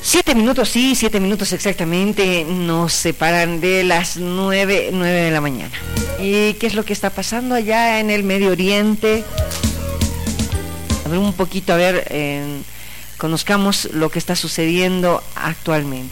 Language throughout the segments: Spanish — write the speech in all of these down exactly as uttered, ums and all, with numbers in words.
Siete minutos, sí, siete minutos exactamente nos separan de las nueve, nueve de la mañana. ¿Y qué es lo que está pasando allá en el Medio Oriente? A ver un poquito, a ver, eh, conozcamos lo que está sucediendo actualmente.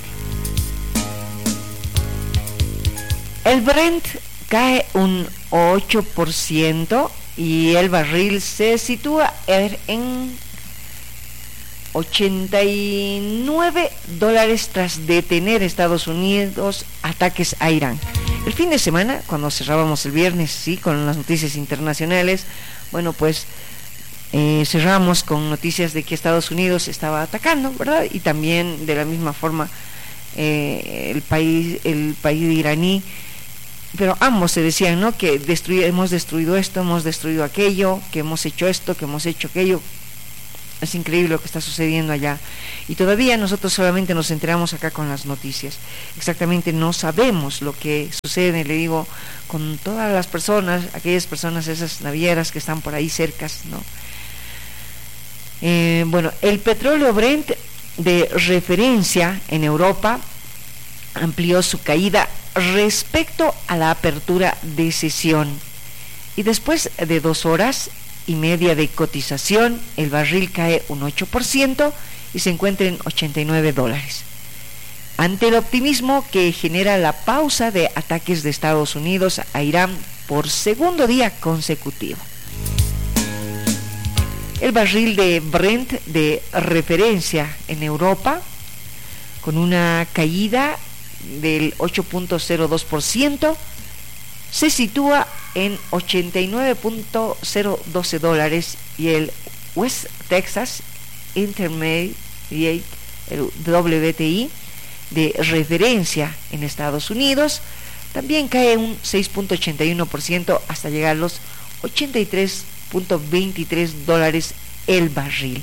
El Brent cae un ocho por ciento y el barril se sitúa en ochenta y nueve dólares tras detener Estados Unidos ataques a Irán. El fin de semana, cuando cerrábamos el viernes, sí, con las noticias internacionales, bueno, pues eh, cerramos con noticias de que Estados Unidos estaba atacando, ¿verdad? Y también de la misma forma eh, el país, el país iraní. Pero ambos se decían, ¿no? Que destruy, hemos destruido esto, hemos destruido aquello, que hemos hecho esto, que hemos hecho aquello. Es increíble lo que está sucediendo allá. Y todavía nosotros solamente nos enteramos acá con las noticias. Exactamente no sabemos lo que sucede, le digo, con todas las personas, aquellas personas, esas navieras que están por ahí cercas, ¿no? Eh, bueno, el petróleo Brent de referencia en Europa amplió su caída respecto a la apertura de sesión y después de dos horas y media de cotización el barril cae un ocho por ciento y se encuentra en ochenta y nueve dólares. Ante el optimismo que genera la pausa de ataques de Estados Unidos a Irán por segundo día consecutivo. El barril de Brent de referencia en Europa con una caída del ocho punto cero dos por ciento se sitúa en ochenta y nueve punto cero doce dólares y el West Texas Intermediate, el W T I de referencia en Estados Unidos también cae un seis punto ochenta y uno por ciento hasta llegar a los ochenta y tres punto veintitrés dólares el barril.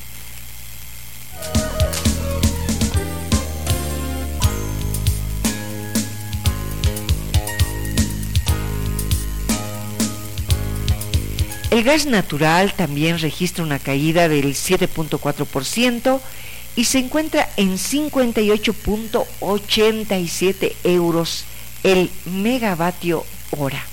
El gas natural también registra una caída del siete punto cuatro por ciento y se encuentra en cincuenta y ocho punto ochenta y siete euros el megavatio hora.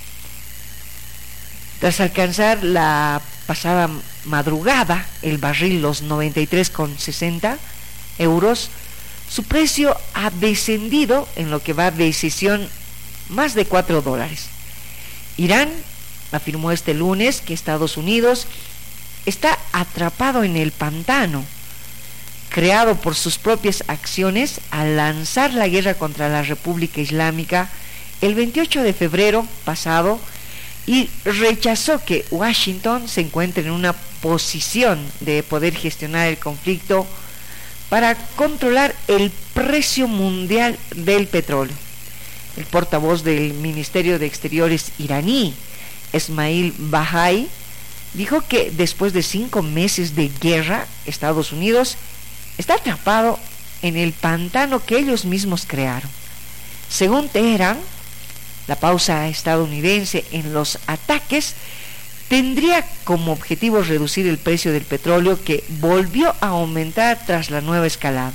Tras alcanzar la pasada madrugada el barril los noventa y tres con sesenta euros, su precio ha descendido en lo que va de sesión más de cuatro dólares. Irán afirmó este lunes que Estados Unidos está atrapado en el pantano creado por sus propias acciones al lanzar la guerra contra la República Islámica el veintiocho de febrero pasado y rechazó que Washington se encuentre en una posición de poder gestionar el conflicto para controlar el precio mundial del petróleo. El portavoz del Ministerio de Exteriores iraní, Esmail Bahai, dijo que después de cinco meses de guerra, Estados Unidos está atrapado en el pantano que ellos mismos crearon. Según Teherán, la pausa estadounidense en los ataques tendría como objetivo reducir el precio del petróleo que volvió a aumentar tras la nueva escalada.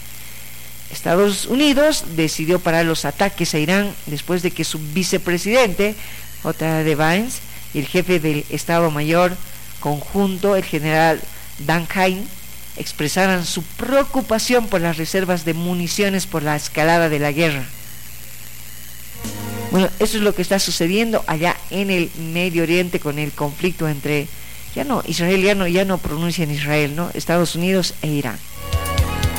Estados Unidos decidió parar los ataques a Irán después de que su vicepresidente J D Vance y el jefe del Estado Mayor Conjunto, el general Dan Hain, expresaran su preocupación por las reservas de municiones por la escalada de la guerra. Bueno, eso es lo que está sucediendo allá en el Medio Oriente con el conflicto entre, ya no, Israel ya no, ya no pronuncian Israel, ¿no? Estados Unidos e Irán.